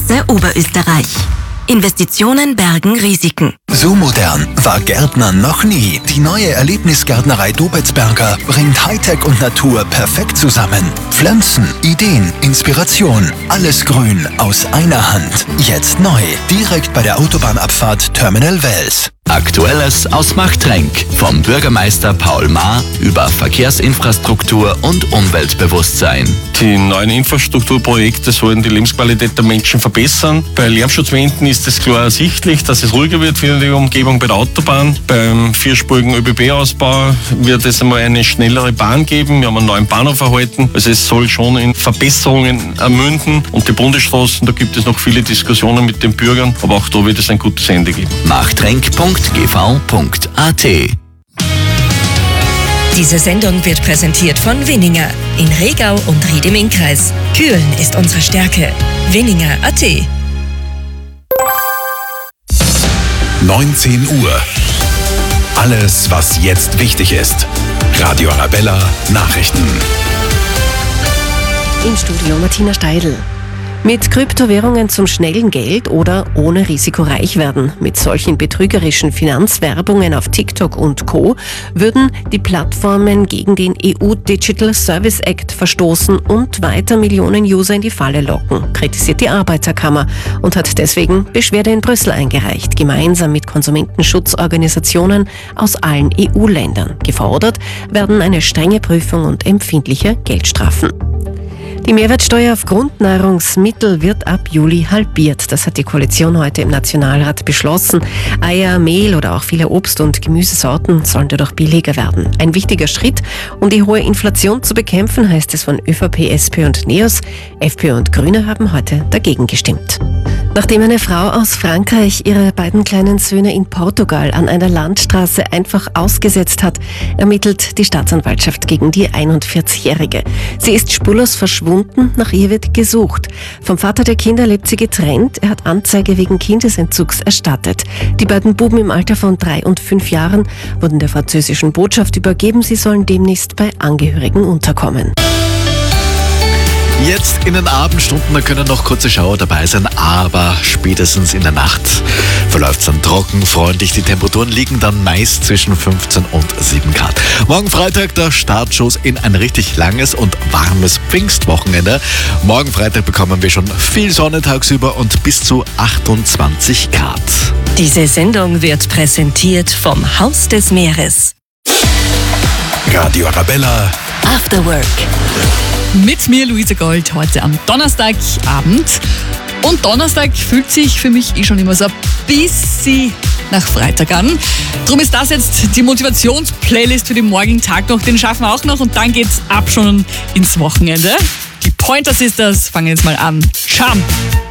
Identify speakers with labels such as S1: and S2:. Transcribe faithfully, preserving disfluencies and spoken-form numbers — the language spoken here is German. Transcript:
S1: Straße, Oberösterreich. Investitionen bergen Risiken.
S2: So modern war Gärtnern noch nie. Die neue Erlebnisgärtnerei Dobetzberger bringt Hightech und Natur perfekt zusammen. Pflanzen, Ideen, Inspiration, alles grün aus einer Hand. Jetzt neu, direkt bei der Autobahnabfahrt Terminal Wels.
S3: Aktuelles aus Machtrenk. Vom Bürgermeister Paul Mahr über Verkehrsinfrastruktur und Umweltbewusstsein.
S4: Die neuen Infrastrukturprojekte sollen die Lebensqualität der Menschen verbessern. Bei Lärmschutzwänden ist es klar ersichtlich, dass es ruhiger wird für die Umgebung bei der Autobahn. Beim vierspurigen ÖBB-Ausbau wird es einmal eine schnellere Bahn geben. Wir haben einen neuen Bahnhof erhalten. Also es soll schon in Verbesserungen ermünden. Und die Bundesstraßen, da gibt es noch viele Diskussionen mit den Bürgern. Aber auch da wird es ein gutes Ende geben.
S3: Machtrenk punkt g v punkt a t.
S5: Diese Sendung wird präsentiert von Winninger in Regau und Ried im Innkreis. Kühlen ist unsere Stärke. Winninger punkt a t.
S6: neunzehn Uhr. Alles, was jetzt wichtig ist. Radio Arabella Nachrichten.
S7: Im Studio Martina Steidl. Mit Kryptowährungen zum schnellen Geld oder ohne Risiko reich werden. Mit solchen betrügerischen Finanzwerbungen auf TikTok und Co. würden die Plattformen gegen den E U Digital Service Act verstoßen und weiter Millionen User in die Falle locken, kritisiert die Arbeiterkammer und hat deswegen Beschwerde in Brüssel eingereicht, gemeinsam mit Konsumentenschutzorganisationen aus allen E U-Ländern. Gefordert werden eine strenge Prüfung und empfindliche Geldstrafen. Die Mehrwertsteuer auf Grundnahrungsmittel wird ab Juli halbiert. Das hat die Koalition heute im Nationalrat beschlossen. Eier, Mehl oder auch viele Obst- und Gemüsesorten sollen dadurch billiger werden. Ein wichtiger Schritt, um die hohe Inflation zu bekämpfen, heißt es von ÖVP, S P und NEOS. FPÖ und Grüne haben heute dagegen gestimmt. Nachdem eine Frau aus Frankreich ihre beiden kleinen Söhne in Portugal an einer Landstraße einfach ausgesetzt hat, ermittelt die Staatsanwaltschaft gegen die einundvierzigjährige. Sie ist spurlos verschwunden. Nach ihr wird gesucht. Vom Vater der Kinder lebt sie getrennt. Er hat Anzeige wegen Kindesentzugs erstattet. Die beiden Buben im Alter von drei und fünf Jahren wurden der französischen Botschaft übergeben. Sie sollen demnächst bei Angehörigen unterkommen.
S8: Jetzt in den Abendstunden, da können noch kurze Schauer dabei sein, aber spätestens in der Nacht verläuft es dann trocken, freundlich. Die Temperaturen liegen dann meist zwischen fünfzehn und sieben Grad. Morgen Freitag der Startschuss in ein richtig langes und warmes Pfingstwochenende. Morgen Freitag bekommen wir schon viel Sonne tagsüber und bis zu achtundzwanzig Grad.
S5: Diese Sendung wird präsentiert vom Haus des Meeres.
S6: Radio Arabella
S5: After Work.
S9: Mit mir, Luisa Gold, heute am Donnerstagabend. Und Donnerstag fühlt sich für mich eh schon immer so ein bisschen nach Freitag an. Drum ist das jetzt die Motivationsplaylist für den morgigen Tag noch. Den schaffen wir auch noch und dann geht's ab schon ins Wochenende. Die Pointer Sisters fangen jetzt mal an. Charme.